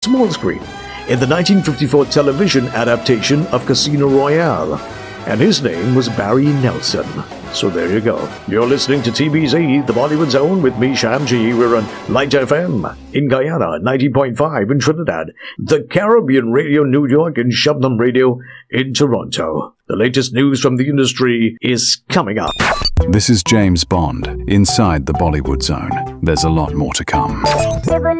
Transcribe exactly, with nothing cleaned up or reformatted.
small screen in the nineteen fifty-four television adaptation of Casino Royale, and his name was Barry Nelson. So there you go. You're listening to T B Z, the Bollywood Zone, with me, Shamji. We're on Light F M in Guyana, ninety point five in Trinidad, the Caribbean Radio New York, and Shabnam Radio in Toronto. The latest news from the industry is coming up. This is James Bond, inside the Bollywood Zone. There's a lot more to come.